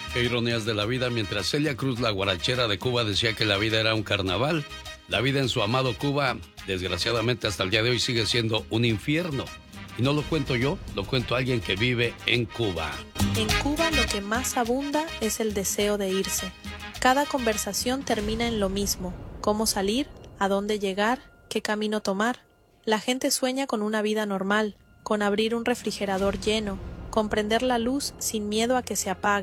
Qué ironías de la vida. Mientras Celia Cruz, la guarachera de Cuba, decía que la vida era un carnaval, la vida en su amado Cuba, desgraciadamente hasta el día de hoy, sigue siendo un infierno. Y no lo cuento yo, lo cuento alguien que vive en Cuba. En Cuba lo que más abunda es el deseo de irse. Cada conversación termina en lo mismo: cómo salir, a dónde llegar, qué camino tomar. La gente sueña con una vida normal, con abrir un refrigerador lleno, con prender la luz sin miedo a que se apague.